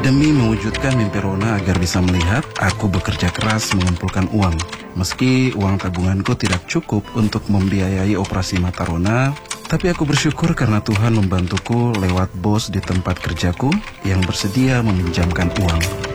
Demi mewujudkan mimpi Rona agar bisa melihat, aku bekerja keras mengumpulkan uang. Meski uang tabunganku tidak cukup untuk membiayai operasi mata Rona, tapi aku bersyukur karena Tuhan membantuku lewat bos di tempat kerjaku yang bersedia meminjamkan uang.